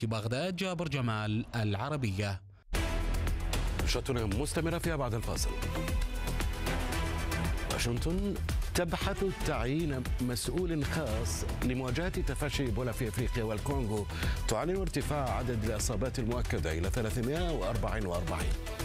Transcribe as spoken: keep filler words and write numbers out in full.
في بغداد جابر جمال، العربية. نشرتنا مستمرة فيها بعد الفاصل. واشنطن تبحث تعيين مسؤول خاص لمواجهة تفشي إيبولا في أفريقيا، والكونغو تعلن ارتفاع عدد الإصابات المؤكدة إلى ثلاثمائة وأربعة وأربعين.